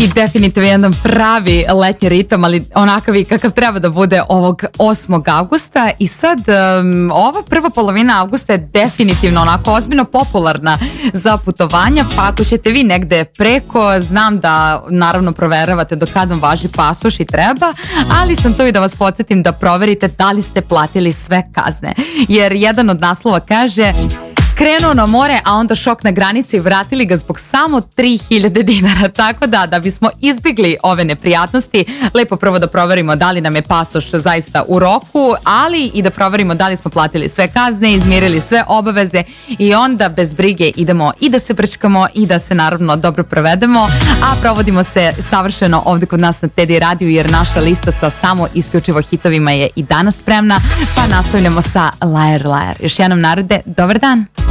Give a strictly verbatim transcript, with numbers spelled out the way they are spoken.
I definitivno jedan pravi letnji ritam, ali onakav i kakav treba da bude ovog osmog avgusta. I sad um, ova prva polovina avgusta je definitivno onako ozbiljno popularna za putovanja, pa ako ćete vi negde preko, znam da naravno proveravate do kad vam važi pasoš i treba, ali sam tu i da vas podsjetim da proverite da li ste platili sve kazne. Jer jedan od naslova kaže: krenuo na more, a onda šok na granici, vratili ga zbog samo tri hiljade dinara. Tako da, da bismo izbjegli ove neprijatnosti, lepo prvo da proverimo da li nam je pasoš zaista u roku, ali i da proverimo da li smo platili sve kazne, izmirili sve obaveze i onda bez brige idemo i da se brčkamo i da se naravno dobro provedemo, a provodimo se savršeno ovdje kod nas na Teddy radiju, jer naša lista sa samo isključivo hitovima je i danas spremna, pa nastavljamo sa Liar Liar. Još jednom narode, dobar dan!